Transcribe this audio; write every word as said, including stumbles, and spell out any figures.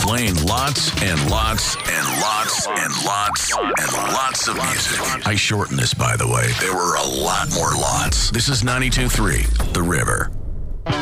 Playing lots and lots and lots and lots and lots of music. I shortened this, by the way. There were a lot more lots. This is ninety-two point three, The River.